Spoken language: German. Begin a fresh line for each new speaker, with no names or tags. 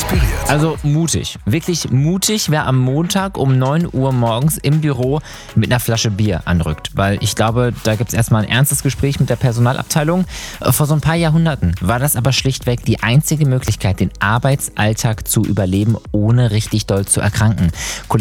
inspiriert.
Also mutig, wirklich mutig, wer am Montag um 9 Uhr morgens im Büro mit einer Flasche Bier anrückt. Weil ich glaube, da gibt es erstmal ein ernstes Gespräch mit der Personalabteilung. Vor so ein paar Jahrhunderten war das aber schlichtweg die einzige Möglichkeit, den Arbeitsalltag zu überleben, ohne richtig doll zu erkranken.